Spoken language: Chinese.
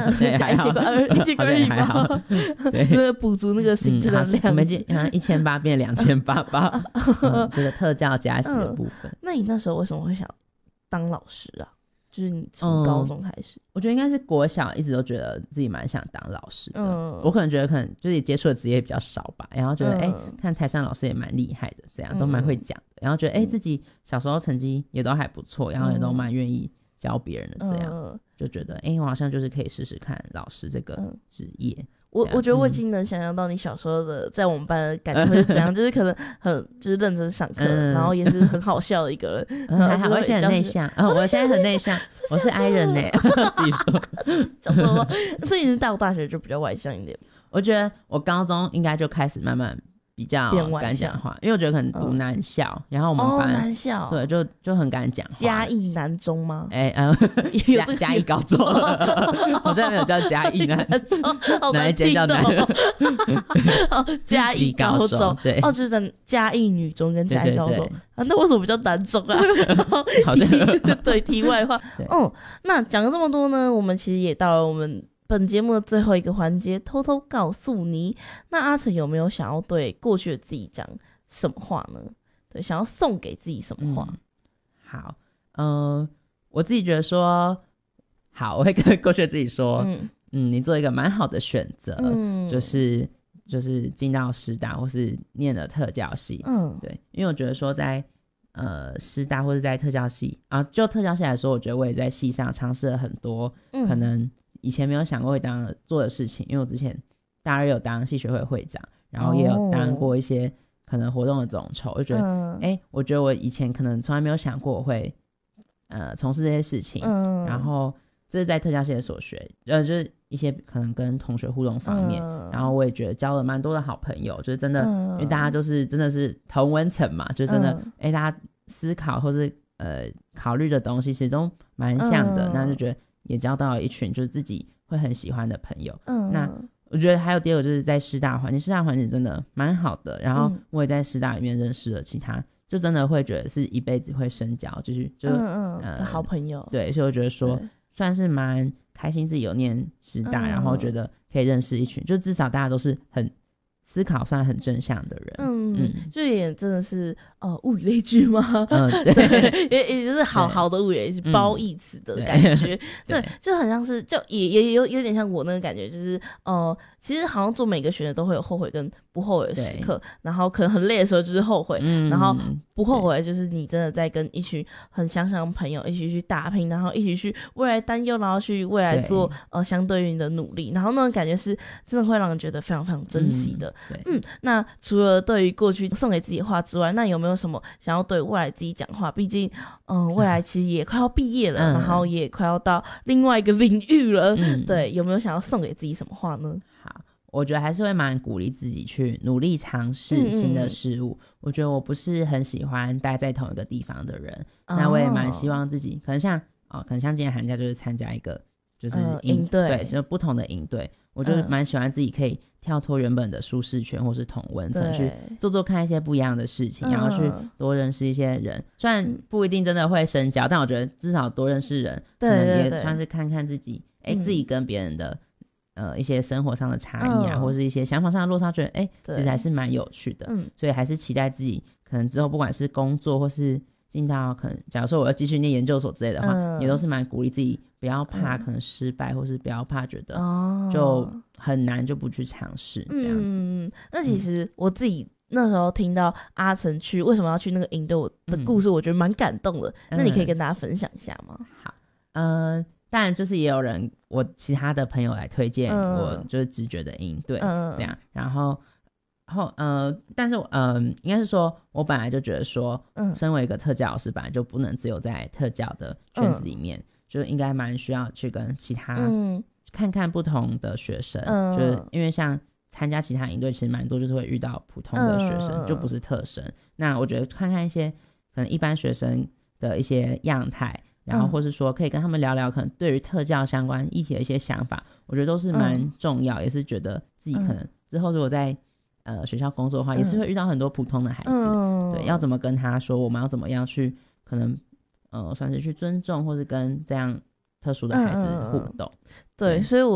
加1000块，1000块而已吗？对，那个补足那个行政的量。 我们1800变2888，这个特教加级的部分。 那你那时候为什么会想当老师啊？就是你从高中开始， 我觉得应该是国小一直都觉得自己蛮想当老师的。我可能觉得可能就是接触的职业比较少吧，然后觉得看台上老师也蛮厉害的，这样都蛮会讲的，然后觉得自己小时候成绩也都还不错，然后也都蛮愿意教别人的，这样就觉得我好像就是可以试试看老师这个职业。 我觉得我已经能想象到你小时候的在我们班的感觉会是怎样，就是可能就是认真上课，然后也是很好笑的一个人， 还好，而且很内向。我现在很内向，我是 I 人呢，自己说。 讲错了，所以你是到大学就比较外向一点。 我觉得我高中应该就开始慢慢比较敢讲话，因为我觉得可能读男校，然后我们班男校对就很敢讲话。 嘉义男中吗？ 嘉义高中，好像没有叫嘉义男中，哪一间叫男？ 嘉义高中， 对， 就是嘉义女中跟嘉义高中啊，那为什么不叫男中啊？ 好像对，题外话，那讲了这么多呢，我们其实也到了我们本节目的最后一个环节，偷偷告诉你。那阿成有没有想要对过去的自己讲什么话呢？对，想要送给自己什么话？ 好，我自己觉得说，好，我会跟过去的自己说，你做一个蛮好的选择，就是进到师大或是念了特教系，对，因为我觉得说在师大或是在特教系啊，就特教系来说，我觉得我也在系上尝试了很多，可能以前没有想过会做的事情，因为我之前大二有当系学会会长，然后也有当过一些可能活动的总筹，就觉得我觉得我以前可能从来没有想过我会从事这些事情，然后这是在特教系的所学，就是一些可能跟同学互动方面，然后我也觉得交了蛮多的好朋友，就是真的，因为大家都是真的是同温层嘛，就真的大家思考或是考虑的东西其实都蛮像的，那就觉得也交到了一群就是自己会很喜欢的朋友。那我觉得还有第二个就是在师大环境，师大环境真的蛮好的，然后我也在师大里面认识了其他就真的会觉得是一辈子会深交，就是好朋友。 对，所以我觉得说算是蛮开心自己有念师大，然后觉得可以认识一群，就至少大家都是很思考算很正向的人。 就也真的是物以类聚吗？ 对， 也就是好的物以类聚，褒义词的感觉。对，就很像是就也有点像我那个感觉，就是其实好像做每个选择都会有后悔跟不后悔的时刻，然后可能很累的时候就是后悔，然后不后悔就是你真的在跟一群很相像的朋友一起去打拼，然后一起去未来担忧，然后去未来做相对应的努力，然后那种感觉是真的会让人觉得非常非常珍惜的。那除了对于过去送给自己的话之外，那有没有什么想要对未来自己讲话？毕竟未来其实也快要毕业了，然后也快要到另外一个领域了，对，有没有想要送给自己什么话呢？ 好，我觉得还是会蛮鼓励自己去努力尝试新的事物。我觉得我不是很喜欢待在同一个地方的人，那我也蛮希望自己可能像今年寒假就是参加一个就是营队，对，就是不同的营队，我就蛮喜欢自己可以跳脱原本的舒适圈或是同温层，去做看一些不一样的事情，然后去多认识一些人。虽然不一定真的会深交，但我觉得至少多认识人，可能也算是看看自己，自己跟别人的一些生活上的差异啊，或是一些想法上的落差，觉得其实还是蛮有趣的。所以还是期待自己可能之后不管是工作或是进到可能假如说我要继续念研究所之类的话，也都是蛮鼓励自己不要怕可能失败，或是不要怕觉得就很难就不去尝试这样子。 那其实我自己那时候听到阿成为什么要去那个营队的故事，我觉得蛮感动的。那你可以跟大家分享一下吗？ 好，当然就是也有人我其他的朋友来推荐我就是直觉的营队这样，然后但是应该是说我本来就觉得说身为一个特教老师本来就不能只有在特教的圈子里面，就应该蛮需要去跟其他看看不同的学生，就是因为像参加其他营队其实蛮多就是会遇到普通的学生，就不是特生。那我觉得看看一些可能一般学生的一些样态，然后或是说可以跟他们聊聊可能对于特教相关议题的一些想法，我觉得都是蛮重要，也是觉得自己可能之后如果在学校工作的话，也是会遇到很多普通的孩子，对，要怎么跟他说，我们要怎么样去可能算是去尊重或是跟这样特殊的孩子互动。 对，所以